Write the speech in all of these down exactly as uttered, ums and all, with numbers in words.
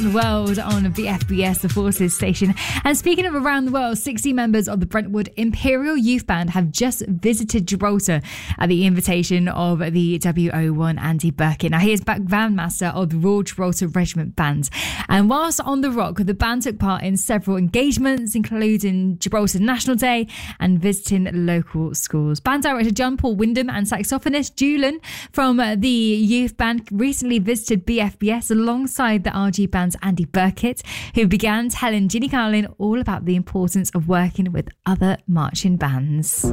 The world on V F B S, the Forces station. And speaking of around the world, sixty members of the Brentwood Imperial Youth Band have just visited Gibraltar at the invitation of the W O one Andy Burkett. Now, he is back bandmaster of the Royal Gibraltar Regiment Band. And whilst on the Rock, the band took part in several engagements, including Gibraltar National Day and visiting local schools. Band director John Paul Wyndham and saxophonist Julian from the youth band recently visited B F B S alongside the R G Band's Andy Burkett, who began telling Ginny Carlin all about the importance of working with other marching bands.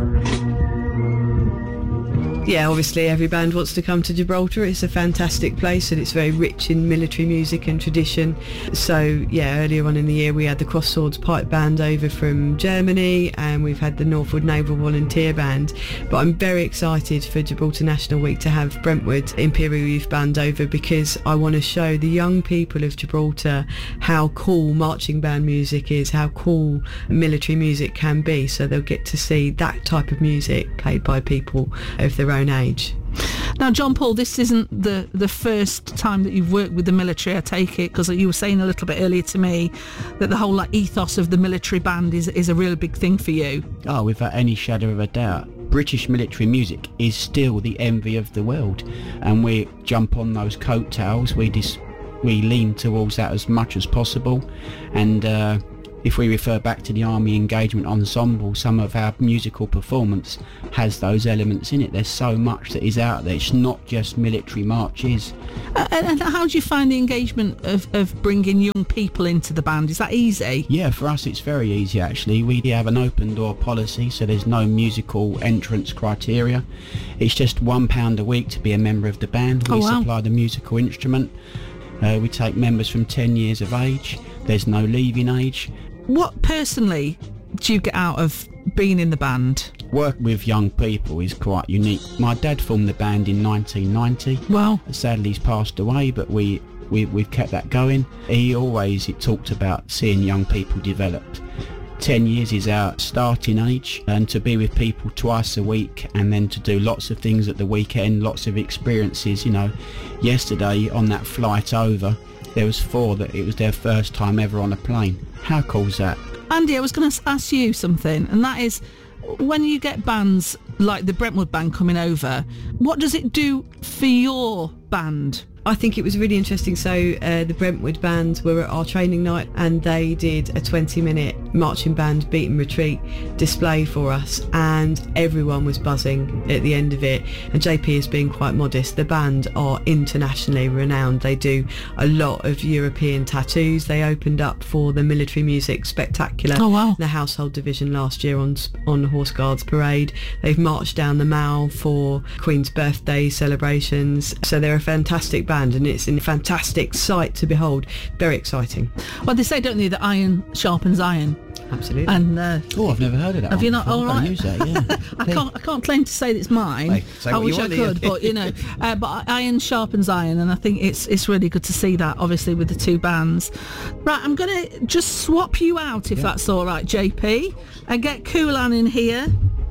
Yeah, obviously every band wants to come to Gibraltar. It's a fantastic place and it's very rich in military music and tradition. So yeah, earlier on in the year we had the Cross Swords Pipe Band over from Germany, and we've had the Northwood Naval Volunteer Band. But I'm very excited for Gibraltar National Week to have Brentwood Imperial Youth Band over, because I want to show the young people of Gibraltar how cool marching band music is, how cool military music can be. So they'll get to see that type of music played by people of their own age. Now, John Paul, this isn't the the first time that you've worked with the military, I take it, because you were saying a little bit earlier to me that the whole like ethos of the military band is is a really big thing for you. Oh, without any shadow of a doubt. British military music is still the envy of the world, and we jump on those coattails. We dis- we lean towards that as much as possible, and uh, if we refer back to the Army Engagement Ensemble, some of our musical performance has those elements in it. There's so much that is out there. It's not just military marches. Uh, and how do you find the engagement of, of bringing young people into the band? Is that easy? Yeah, for us it's very easy actually. We have an open door policy, so there's no musical entrance criteria. It's just one pound a week to be a member of the band. We oh, wow. supply the musical instrument. Uh, we take members from ten years of age. There's no leaving age. What personally do you get out of being in the band? Work with young people is quite unique. My dad formed the band in nineteen ninety. Wow. Sadly he's passed away, but we, we, we've kept that going. He always he talked about seeing young people develop. ten years is our starting age, and to be with people twice a week and then to do lots of things at the weekend, lots of experiences. You know, yesterday on that flight over, there was four that it was their first time ever on a plane. How cool's that? Andy, I was going to ask you something, and that is, when you get bands like the Brentwood Band coming over, what does it do for your band? I think it was really interesting. So uh, the Brentwood Band were at our training night and they did a twenty minute marching band beat and retreat display for us, and everyone was buzzing at the end of it. And J P is being quite modest. The band are internationally renowned. They do a lot of European tattoos. They opened up for the Military Music Spectacular, oh, wow. the Household Division last year on on Horse Guards Parade. They've marched down the Mall for Queen's birthday celebrations. So they're a fantastic band, and it's a fantastic sight to behold. Very exciting. Well, they say, don't they, that iron sharpens iron. Absolutely. And uh, oh, I've never heard of that. Have one you not? before. All right. Use that, yeah. I can't. I can't claim to say that it's mine. Hey, say I what you wish I want, could, Ian. but you know. Uh, but iron sharpens iron, and I think it's it's really good to see that. Obviously, with the two bands. Right, I'm gonna just swap you out if yeah. that's all right, J P, and get Kulan in here.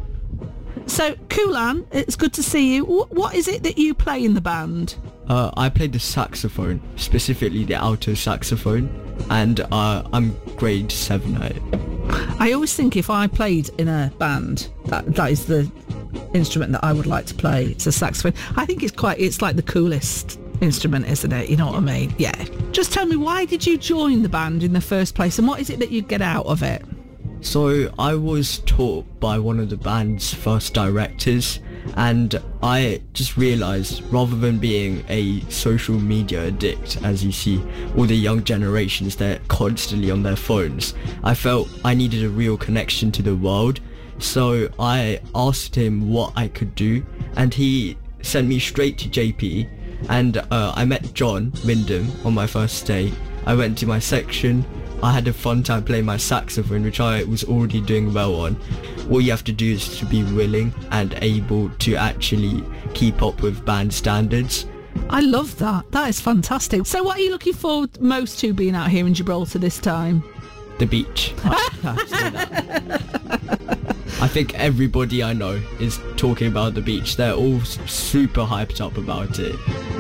So, Kulan, it's good to see you. W- what is it that you play in the band? Uh, I play the saxophone, specifically the alto saxophone, and uh, I'm grade seven at it. I always think if I played in a band, that that is the instrument that I would like to play. It's a saxophone. I think it's quite, it's like the coolest instrument, isn't it? You know what I mean? Yeah. Just tell me, why did you join the band in the first place, and what is it that you get out of it? So I was taught by one of the band's first directors, and I just realised, rather than being a social media addict, as you see all the young generations, they're constantly on their phones, I felt I needed a real connection to the world. So I asked him what I could do, and he sent me straight to J P, and uh, I met John Wyndham on my first day. I went to my section. I had a fun time playing my saxophone, which I was already doing well on. All you have to do is to be willing and able to actually keep up with band standards. I love that. That is fantastic. So what are you looking forward most to being out here in Gibraltar this time? The beach. I think everybody I know is talking about the beach. They're all super hyped up about it.